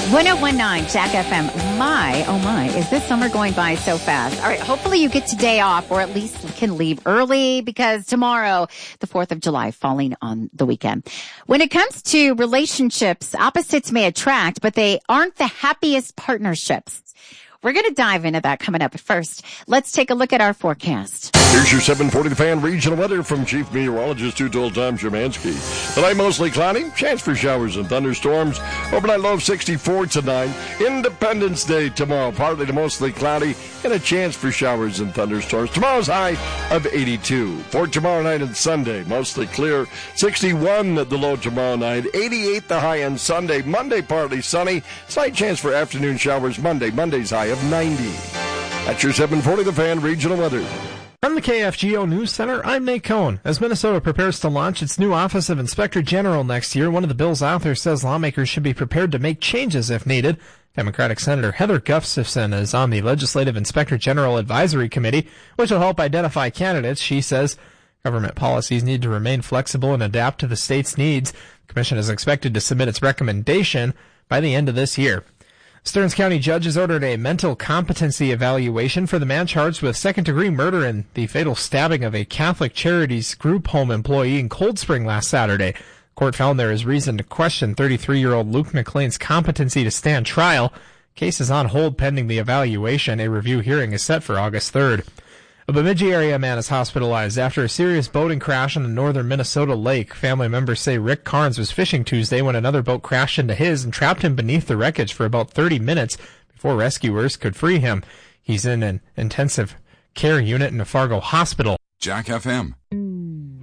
1019 Jack FM. My, oh my, is this summer going by so fast? All right, hopefully you get today off or at least can leave early because tomorrow, the 4th of July, falling on the weekend. When it comes to relationships, opposites may attract, but they aren't the happiest partnerships. We're going to dive into that coming up. First, let's take a look at our forecast. Here's your 740 The Fan regional weather from Chief Meteorologist Two-Told Tom Szymanski. Tonight, mostly cloudy. Chance for showers and thunderstorms. Overnight low of 64 tonight. Independence Day tomorrow. Partly to mostly cloudy and a chance for showers and thunderstorms. Tomorrow's high of 82. For tomorrow night and Sunday, mostly clear. 61 the low tomorrow night. 88 the high on Sunday. Monday, partly sunny. Slight chance for afternoon showers Monday. Monday's high of 90. That's your 740 The Fan regional weather. From the KFGO News Center, I'm Nate Cohn. As Minnesota prepares to launch its new Office of Inspector General next year, one of the bill's authors says lawmakers should be prepared to make changes if needed. Democratic Senator Heather Gustafson is on the Legislative Inspector General Advisory Committee, which will help identify candidates. She says government policies need to remain flexible and adapt to the state's needs. The commission is expected to submit its recommendation by the end of this year. Stearns County judges ordered a mental competency evaluation for the man charged with second-degree murder in the fatal stabbing of a Catholic Charities group home employee in Cold Spring last Saturday. Court found there is reason to question 33-year-old Luke McLean's competency to stand trial. Case is on hold pending the evaluation. A review hearing is set for August 3rd. A Bemidji area man is hospitalized after a serious boating crash on the northern Minnesota lake. Family members say Rick Carnes was fishing Tuesday when another boat crashed into his and trapped him beneath the wreckage for about 30 minutes before rescuers could free him. He's in an intensive care unit in a Fargo hospital. Jack FM.